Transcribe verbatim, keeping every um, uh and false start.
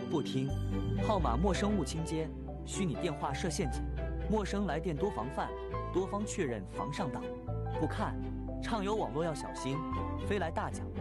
不听，号码陌生勿倾接，虚拟电话设陷阱，陌生来电多防范，多方确认防上当。不看，畅游网络要小心，飞来大奖。